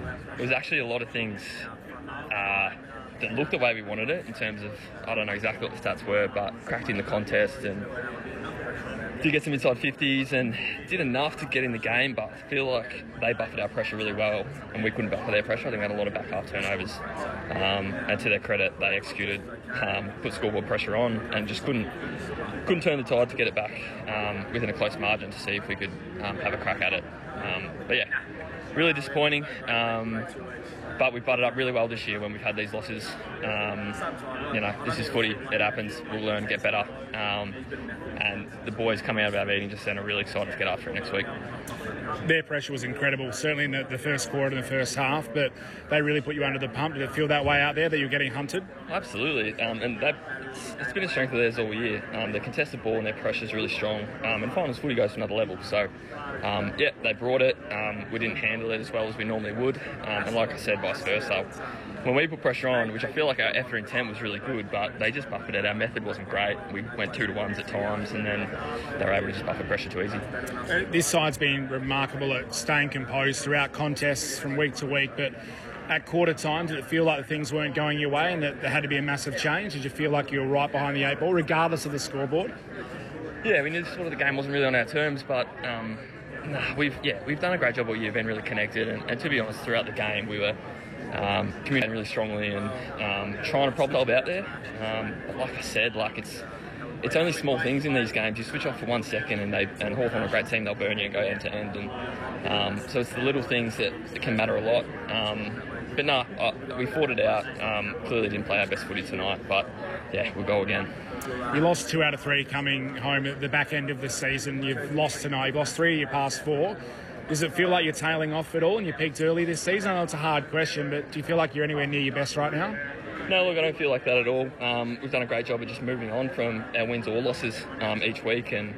it was actually a lot of things that looked the way we wanted it in terms of, I don't know exactly what the stats were, but cracked in the contest and did get some inside 50s and did enough to get in the game, but I feel like they buffered our pressure really well and we couldn't buffer their pressure. I think we had a lot of back half turnovers, and to their credit, they executed, put scoreboard pressure on and just couldn't turn the tide to get it back within a close margin to see if we could have a crack at it. But yeah, really disappointing. But we've butted up really well this year when we've had these losses. This is footy. It happens. We'll learn, get better. And the boys coming out of our meeting just are really excited to get after it next week. Their pressure was incredible, certainly in the first quarter and the first half, but they really put you under the pump. Did it feel that way out there, that you're getting hunted? Absolutely. It's been a strength of theirs all year. The contested ball and their pressure is really strong. And finals footy goes to another level. So, they brought it. We didn't handle it as well as we normally would. And like I said, vice versa. When we put pressure on, which I feel like our effort intent was really good, but they just buffered it. Our method wasn't great. We went 2-to-1s at times, and then they were able to just buffer pressure too easy. This side's been remarkable at staying composed throughout contests from week to week, but at quarter time, did it feel like things weren't going your way and that there had to be a massive change? Did you feel like you were right behind the 8 ball, regardless of the scoreboard? Yeah, we knew sort of the game wasn't really on our terms, but we've done a great job all year, been really connected, and to be honest, throughout the game we were communicating really strongly and trying to prop it out there. But like I said, it's only small things in these games. You switch off for 1 second and Hawthorn are a great team, they'll burn you and go end to end. And so it's the little things that can matter a lot. But we fought it out. Clearly didn't play our best footy tonight, but yeah, we'll go again. You lost 2 out of 3 coming home at the back end of the season. You've lost tonight. You've lost 3 of your past 4. Does it feel like you're tailing off at all and you peaked early this season? I know it's a hard question, but do you feel like you're anywhere near your best right now? No, look, I don't feel like that at all. We've done a great job of just moving on from our wins or losses each week, and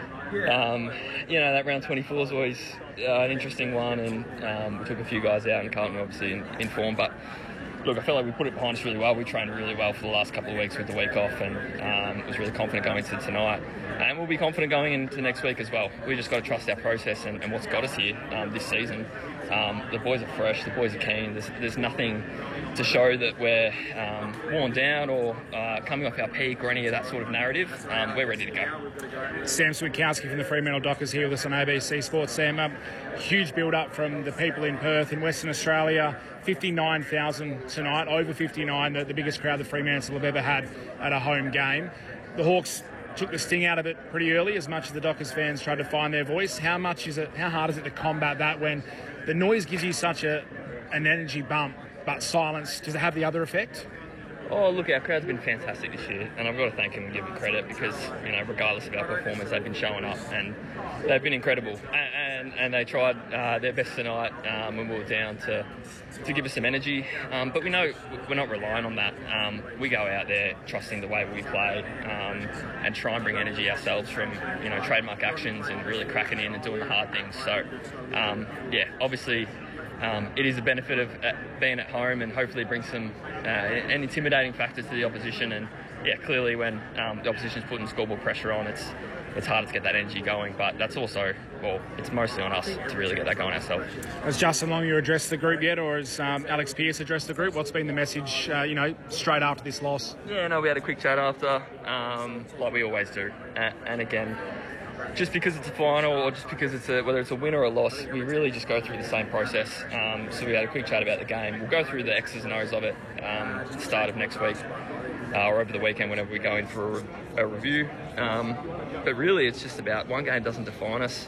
that round 24 is always an interesting one, and we took a few guys out, and Carlton obviously in form, but look, I felt like we put it behind us really well. We trained really well for the last couple of weeks with the week off, and was really confident going into tonight. And we'll be confident going into next week as well. We just got to trust our process and what's got us here this season. The boys are fresh, the boys are keen. There's nothing to show that we're worn down or coming off our peak or any of that sort of narrative. We're ready to go. Sam Switkowski from the Fremantle Dockers here with us on ABC Sports. Sam, huge build-up from the people in Perth, in Western Australia. 59,000 tonight, over 59, the biggest crowd the Fremantle have ever had at a home game. The Hawks took the sting out of it pretty early, as much as the Dockers fans tried to find their voice. How hard is it to combat that when the noise gives you such an energy bump, but silence, does it have the other effect? Oh, look, our crowd's been fantastic this year, and I've got to thank them and give them credit because, regardless of our performance, they've been showing up and they've been incredible. And they tried their best tonight when we were down to give us some energy. But we know we're not relying on that. We go out there trusting the way we play and try and bring energy ourselves from, trademark actions and really cracking in and doing the hard things. So, obviously, it is a benefit of being at home and hopefully brings some an intimidating factor to the opposition. And clearly when the opposition's putting scoreboard pressure on, it's harder to get that energy going. But that's also, it's mostly on us to really get that going ourselves. Has Justin Longmuir addressed the group yet, or has Alex Pearce addressed the group? What's been the message, straight after this loss? Yeah, no, we had a quick chat after, like we always do. And again, just because it's a final or just because whether it's a win or a loss, we really just go through the same process. So we had a quick chat about the game. We'll go through the X's and O's of it at the start of next week or over the weekend whenever we go in for a review. But really it's just about one game doesn't define us.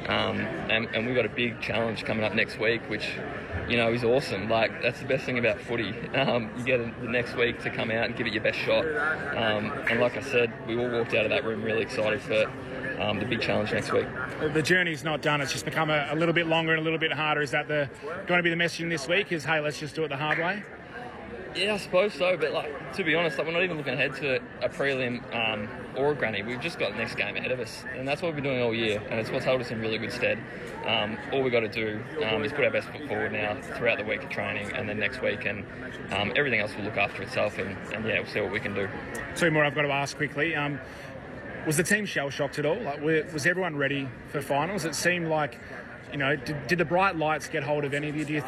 And we've got a big challenge coming up next week, which, is awesome. Like, that's the best thing about footy. You get the next week to come out and give it your best shot. And like I said, we all walked out of that room really excited for the big challenge next week. The journey's not done. It's just become a little bit longer and a little bit harder. Is that going to be the messaging this week? Is, hey, let's just do it the hard way? Yeah, I suppose so. But to be honest, we're not even looking ahead to a prelim or a granny. We've just got the next game ahead of us, and that's what we've been doing all year, and it's what's held us in really good stead. All we've got to do is put our best foot forward now throughout the week of training, and then next week, and everything else will look after itself. And we'll see what we can do. 2 more I've got to ask quickly. Was the team shell-shocked at all? Was everyone ready for finals? It seemed like, did the bright lights get hold of any of you, do you think?